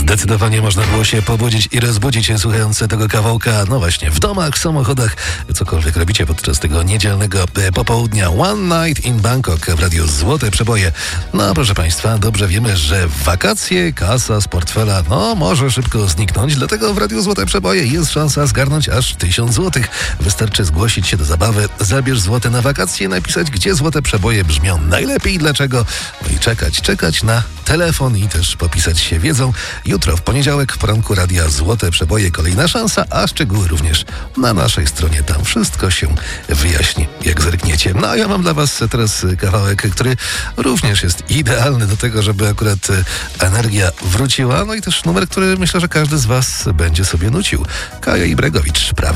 Zdecydowanie można było się pobudzić i rozbudzić słuchając tego kawałka, no właśnie, w domach, w samochodach, cokolwiek robicie podczas tego niedzielnego popołudnia. One Night in Bangkok w radiu Złote Przeboje. No proszę Państwa, dobrze wiemy, że w wakacje kasa z portfela, no może szybko zniknąć, dlatego w radiu Złote Przeboje jest szansa zgarnąć aż 1000 złotych. Wystarczy zgłosić się do zabawy, zabierz złote na wakacje, napisać, gdzie Złote Przeboje brzmią najlepiej i dlaczego, no i czekać na telefon i też popisać się wiedzą. Jutro w poniedziałek w poranku radia Złote Przeboje kolejna szansa, a szczegóły również na naszej stronie. Tam wszystko się wyjaśni, jak zerkniecie. No a ja mam dla Was teraz kawałek, który również jest idealny do tego, żeby akurat energia wróciła. No i też numer, który myślę, że każdy z Was będzie sobie nucił. Kaja Ibregowicz, prawy